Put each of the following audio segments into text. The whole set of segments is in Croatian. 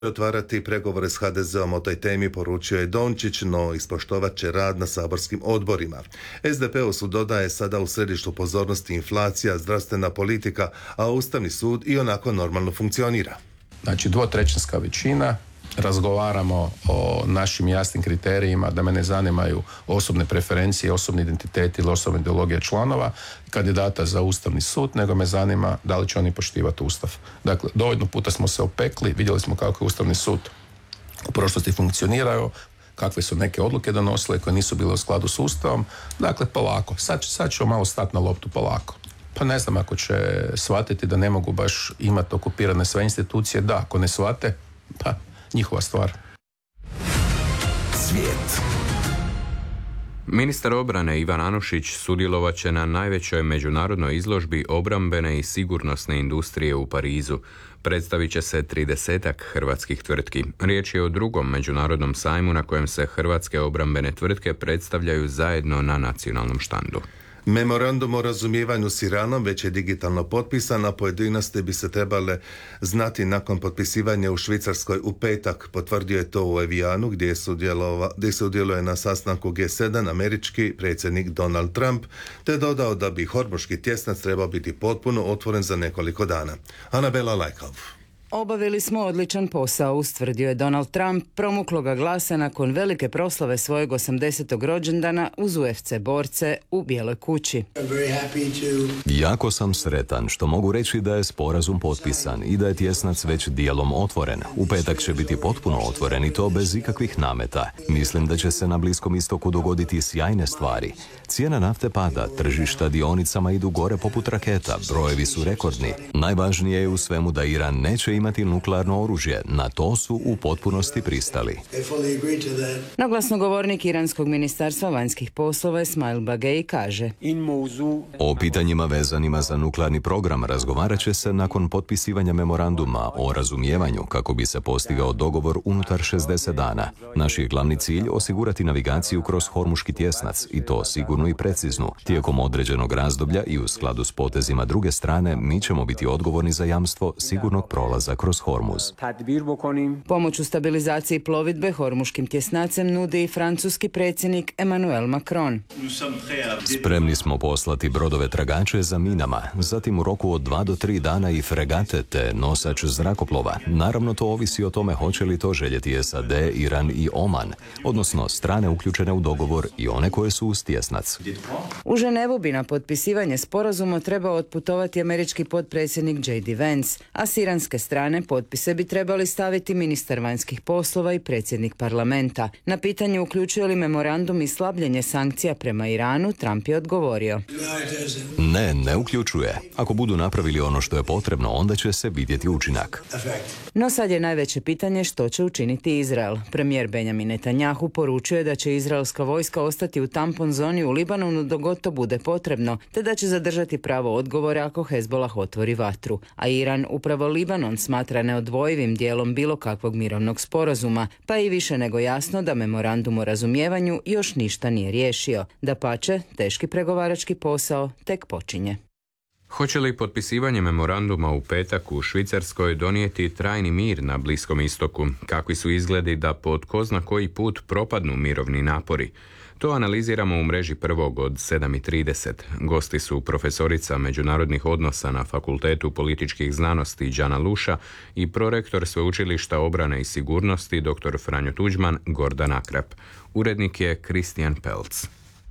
otvarati pregovore s HDZ-om o toj temi, poručio je Dončić, no ispoštovat će rad na saborskim odborima. SDP-u su, dodaje, sada u središtu pozornosti inflacija, zdravstvena politika, a Ustavni sud i onako normalno funkcionira. Znači, 2/3 većina, razgovaramo o našim jasnim kriterijima, da me ne zanimaju osobne preferencije, osobni identitet ili osobna ideologija članova kandidata za Ustavni sud, nego me zanima da li će oni poštivati Ustav. Dakle, dovoljno puta smo se opekli, vidjeli smo kako je Ustavni sud u prošlosti funkcionirao, kakve su neke odluke donosile koje nisu bile u skladu s Ustavom. Dakle, polako. Sad ćemo malo stati na loptu polako. Pa ne znam, ako će shvatiti da ne mogu baš imati okupirane sve institucije, da, ako ne shvate, pa njihova stvar. Svijet. Ministar obrane Ivan Anušić sudjelovat će na najvećoj međunarodnoj izložbi obrambene i sigurnosne industrije u Parizu. Predstavit će se 30-ak hrvatskih tvrtki. Riječ je o drugom međunarodnom sajmu na kojem se hrvatske obrambene tvrtke predstavljaju zajedno na nacionalnom štandu. Memorandum o razumijevanju s Iranom već je digitalno potpisan, a pojedinosti bi se trebale znati nakon potpisivanja u Švicarskoj u petak. Potvrdio je to u Evijanu, gdje sudjeluje na sastanku G7 američki predsjednik Donald Trump, te dodao da bi Hormuški tjesnac trebao biti potpuno otvoren za nekoliko dana. Anabela Lajkov. Obavili smo odličan posao, ustvrdio je Donald Trump promukloga glasa nakon velike proslave svojeg 80. rođendana uz UFC borce u Bijeloj kući. Jako sam sretan što mogu reći da je sporazum potpisan i da je tjesnac već dijelom otvoren. U petak će biti potpuno otvoren i to bez ikakvih nameta. Mislim da će se na Bliskom istoku dogoditi sjajne stvari. Cijena nafte pada, tržišta dionicama idu gore poput raketa, brojevi su rekordni. Najvažnije je u svemu da Iran neće imati nuklearno oružje. Na to su u potpunosti pristali. No, glasnogovornik Iranskog ministarstva vanjskih poslova Esmail Bagei kaže: O pitanjima vezanima za nuklearni program razgovarat će se nakon potpisivanja memoranduma o razumijevanju kako bi se postigao dogovor unutar 60 dana. Naš je glavni cilj osigurati navigaciju kroz Hormuški tjesnac i to sigurno i preciznu. Tijekom određenog razdoblja i u skladu s potezima druge strane mi ćemo biti odgovorni za jamstvo sigurnog prolaza kroz Hormuz. Pomoć u stabilizaciji plovidbe Hormuškim tjesnacem nudi i francuski predsjednik Emmanuel Macron. Spremni smo poslati brodove tragače za minama, zatim u roku od 2 do 3 dana i fregate te nosač zrakoplova. Naravno, to ovisi o tome hoće li to željeti SAD, Iran i Oman, odnosno strane uključene u dogovor i one koje su uz tjesnac. U Ženevu bi na potpisivanje sporazuma trebao otputovati američki potpredsjednik J.D. Vance, a s iranske strane potpise bi trebali staviti ministar vanjskih poslova i predsjednik parlamenta. Na pitanje uključuje li memorandum i slabljenje sankcija prema Iranu, Trump je odgovorio: Ne uključuje. Ako budu napravili ono što je potrebno, onda će se vidjeti učinak. No sad je najveće pitanje što će učiniti Izrael. Premijer Benjamin Netanjahu poručuje da će izraelska vojska ostati u tampon zoni u Libanonu dok god to bude potrebno, te da će zadržati pravo odgovora ako Hezbolah otvori vatru. A Iran upravo Libanon smatra neodvojivim dijelom bilo kakvog mirovnog sporazuma, pa i više nego jasno da memorandum o razumijevanju još ništa nije riješio. Dapače, teški pregovarački posao tek počinje. Hoće li potpisivanje memoranduma u petak u Švicarskoj donijeti trajni mir na Bliskom istoku? Kakvi su izgledi da po tko zna koji put propadnu mirovni napori? To analiziramo u mreži prvog od 7:30. Gosti su profesorica međunarodnih odnosa na Fakultetu političkih znanosti Đana Luša i prorektor Sveučilišta obrane i sigurnosti dr. Franjo Tuđman Gordan Akrap. Urednik je Kristijan Pelc.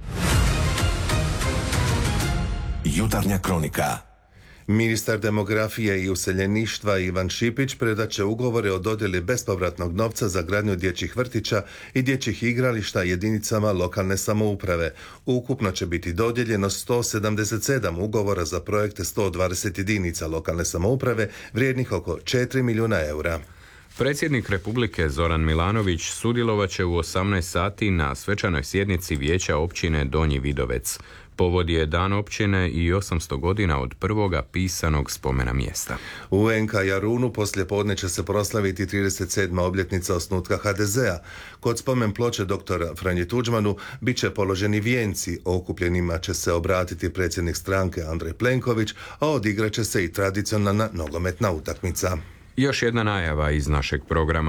Jutarnja kronika. Ministar demografije i useljeništva Ivan Šipić predat će ugovore o dodjeli bespovratnog novca za gradnju dječjih vrtića i dječjih igrališta jedinicama lokalne samouprave. Ukupno će biti dodijeljeno 177 ugovora za projekte 120 jedinica lokalne samouprave vrijednih oko 4 milijuna eura. Predsjednik Republike Zoran Milanović sudjelovat će u 18 sati na svečanoj sjednici Vijeća općine Donji Vidovec. Povod je Dan općine i 800 godina od prvoga pisanog spomena mjesta. U NK Jarunu poslijepodne će se proslaviti 37. obljetnica osnutka HDZ-a. Kod spomen ploče doktora Franji Tuđmanu bit će položeni vijenci, okupljenima će se obratiti predsjednik stranke Andrej Plenković, a odigrat će se i tradicionalna nogometna utakmica. Još jedna najava iz našeg programa.